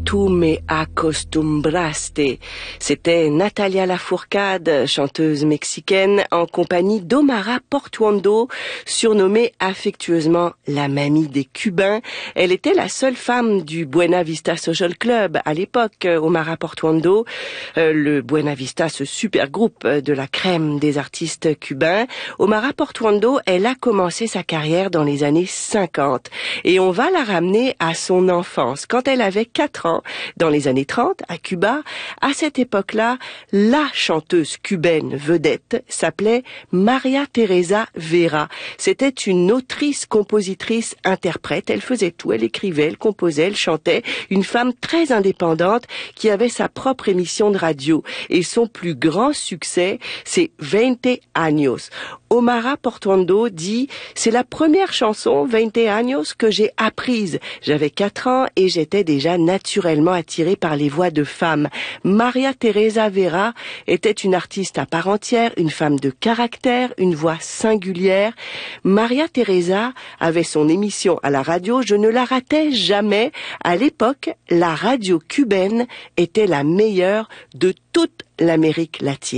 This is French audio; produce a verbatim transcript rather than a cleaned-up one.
Tú me acostumbraste. C'était Natalia Lafourcade, chanteuse mexicaine, en compagnie d'Omara Portuondo, surnommée affectueusement la mamie des Cubains. Elle était la seule femme du Buena Vista Social Club à l'époque, Omara Portuondo, euh, le Buena Vista, ce super groupe de la crème des artistes cubains. Omara Portuondo, elle a commencé sa carrière dans les années cinquante et on va la ramener à son enfance, quand elle avait quatre ans, dans les années trente, à Cuba. À cette époque-là, la chanteuse cubaine vedette s'appelait Maria Teresa Vera. C'était une autrice, compositrice, interprète. Elle faisait tout. Elle écrivait, elle composait, elle chantait. Une femme très indépendante qui avait sa propre émission de radio. Et son plus grand succès, c'est Veinte años. Omara Portuondo dit « C'est la première chanson, Veinte años, que j'ai apprise. J'avais quatre ans et j'étais déjà naturellement attirée par les voix de femmes. Maria Teresa Vera était une artiste à part entière, une femme de caractère, une voix singulière. Maria Teresa avait son émission à la radio, je ne la ratais jamais. À l'époque, la radio cubaine était la meilleure de toute l'Amérique latine. »